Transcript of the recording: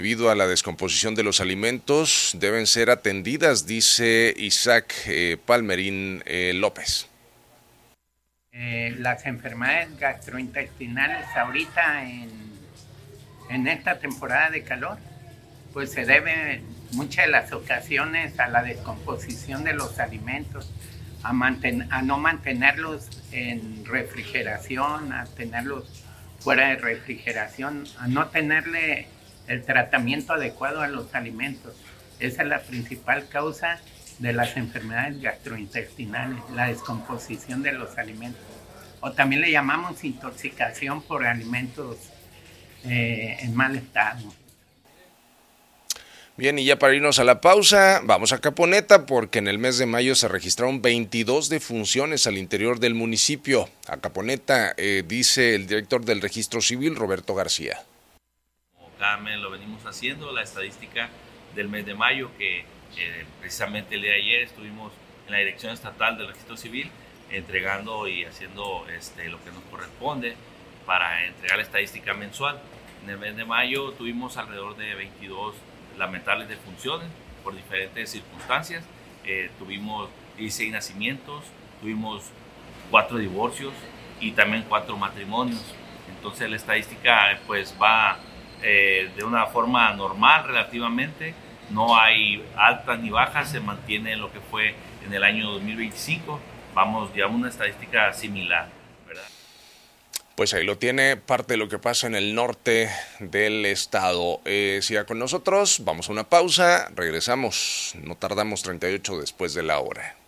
debido a la descomposición de los alimentos deben ser atendidas, dice Isaac Palmerín López. Las enfermedades gastrointestinales ahorita en esta temporada de calor, pues se debe muchas de las ocasiones a la descomposición de los alimentos, a no mantenerlos en refrigeración, a tenerlos fuera de refrigeración, a no tenerle el tratamiento adecuado a los alimentos. Esa es la principal causa de las enfermedades gastrointestinales, la descomposición de los alimentos. O también le llamamos intoxicación por alimentos en mal estado. Bien, y ya para irnos a la pausa, vamos a Caponeta porque en el mes de mayo se registraron 22 defunciones al interior del municipio. A Caponeta, dice el director del Registro Civil, Roberto García. Como cada mes lo venimos haciendo, la estadística del mes de mayo, que precisamente el día de ayer estuvimos en la Dirección Estatal del Registro Civil entregando y haciendo lo que nos corresponde para entregar la estadística mensual. En el mes de mayo tuvimos alrededor de 22 lamentables defunciones por diferentes circunstancias. Tuvimos 16 nacimientos, tuvimos 4 divorcios y también 4 matrimonios. Entonces la estadística pues va de una forma normal relativamente, no hay altas ni bajas, se mantiene lo que fue en el año 2025, vamos ya a una estadística similar, ¿verdad? Pues ahí lo tiene, parte de lo que pasa en el norte del estado. Siga con nosotros, vamos a una pausa, regresamos, no tardamos 38 después de la hora.